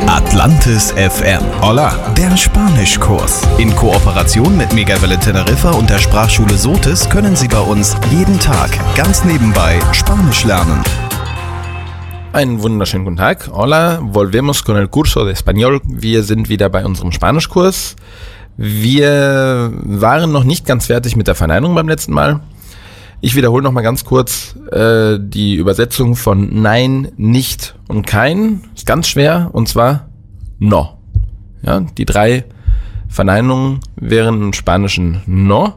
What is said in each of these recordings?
Atlantis FM. Hola, der Spanischkurs. In Kooperation mit Megawelle Teneriffa und der Sprachschule Sotis können Sie bei uns jeden Tag ganz nebenbei Spanisch lernen. Einen wunderschönen guten Tag. Hola, volvemos con el curso de español. Wir sind wieder bei unserem Spanischkurs. Wir waren noch nicht ganz fertig mit der Verneinung beim letzten Mal. Ich wiederhole noch mal ganz kurz die Übersetzung von Nein, Nicht und Kein. Ist ganz schwer, und zwar No. Ja, die 3 Verneinungen wären im Spanischen No.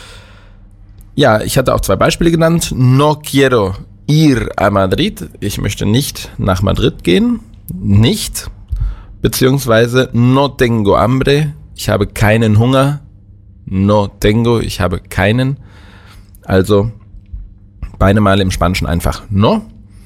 Ja, ich hatte auch 2 Beispiele genannt. No quiero ir a Madrid. Ich möchte nicht nach Madrid gehen. Nicht. Beziehungsweise No tengo hambre. Ich habe keinen Hunger. No tengo. Ich habe keinen. Also beide Male im Spanischen einfach No.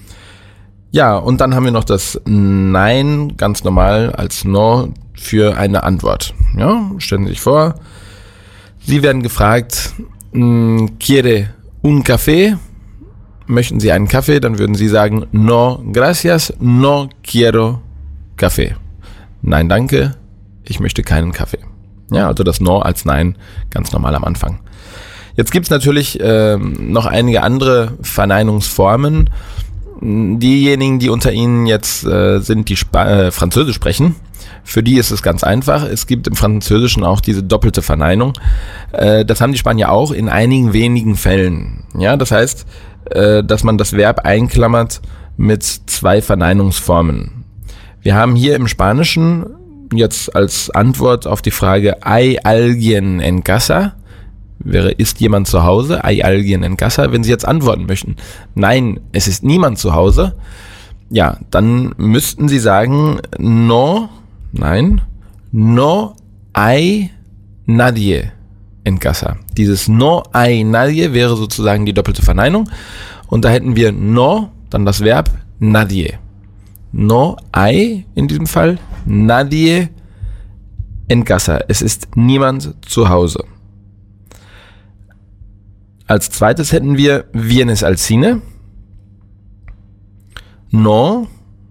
Ja, und dann haben wir noch das Nein, ganz normal als No für eine Antwort. Ja, stellen Sie sich vor, Sie werden gefragt, ¿Quiere un café? Möchten Sie einen Kaffee? Dann würden Sie sagen, No, gracias, no quiero café. Nein, danke, ich möchte keinen Kaffee. Ja, also das No als Nein, ganz normal am Anfang. Jetzt gibt es natürlich noch einige andere Verneinungsformen. Diejenigen, die unter Ihnen jetzt sind, die Französisch sprechen, für die ist es ganz einfach. Es gibt im Französischen auch diese doppelte Verneinung. Das haben die Spanier auch in einigen wenigen Fällen. Ja, das heißt, dass man das Verb einklammert mit 2 Verneinungsformen. Wir haben hier im Spanischen jetzt als Antwort auf die Frage ¿Hay alguien en casa? Wäre, ist jemand zu Hause? ¿Hay alguien en casa? Wenn Sie jetzt antworten möchten, nein, es ist niemand zu Hause, ja, dann müssten Sie sagen, no, nein, no hay nadie en casa. Dieses no hay nadie wäre sozusagen die doppelte Verneinung. Und da hätten wir no, dann das Verb nadie. No hay in diesem Fall, nadie en casa. Es ist niemand zu Hause. Als zweites hätten wir vienes al cine. No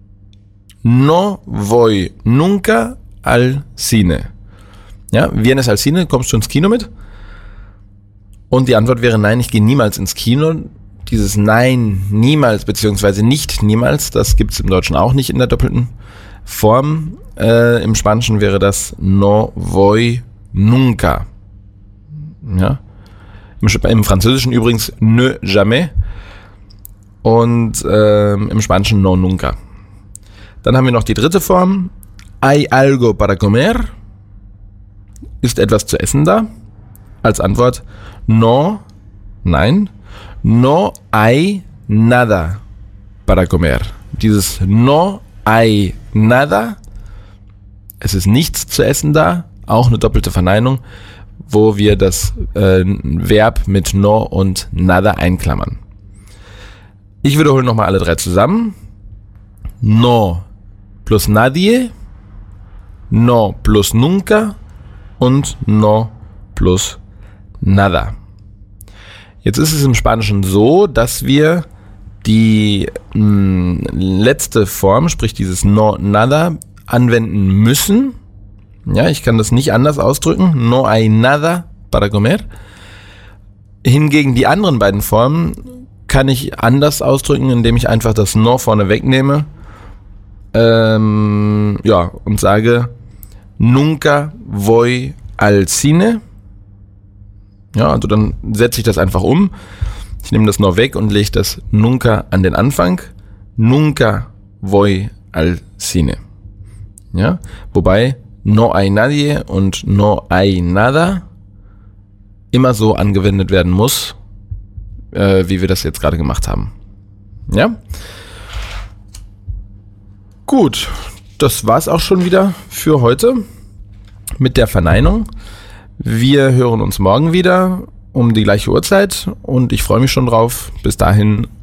voy nunca al cine. Ja, vienes al cine, kommst du ins Kino mit? Und die Antwort wäre nein, ich gehe niemals ins Kino. Dieses Nein, niemals, beziehungsweise nicht niemals, das gibt es im Deutschen auch nicht in der doppelten Form. Im Spanischen wäre das no voy nunca. Ja. Im Französischen übrigens ne jamais und im Spanischen no nunca. Dann haben wir noch die dritte Form. ¿Hay algo para comer? Ist etwas zu essen da? Als Antwort no, nein. No hay nada para comer. Dieses no hay nada, es ist nichts zu essen da, auch eine doppelte Verneinung, wo wir das Verb mit no und nada einklammern. Ich wiederhole nochmal alle 3 zusammen. No plus nadie, no plus nunca und no plus nada. Jetzt ist es im Spanischen so, dass wir die letzte Form, sprich dieses no nada, anwenden müssen. Ja, ich kann das nicht anders ausdrücken. No hay nada para comer. Hingegen die anderen beiden Formen kann ich anders ausdrücken, indem ich einfach das no vorne wegnehme. Und sage nunca voy al cine. Ja, also dann setze ich das einfach um. Ich nehme das no weg und lege das nunca an den Anfang. Nunca voy al cine. Ja, wobei no hay nadie und no hay nada immer so angewendet werden muss, wie wir das jetzt gerade gemacht haben. Ja? Gut, das war's auch schon wieder für heute mit der Verneinung. Wir hören uns morgen wieder um die gleiche Uhrzeit und ich freue mich schon drauf. Bis dahin,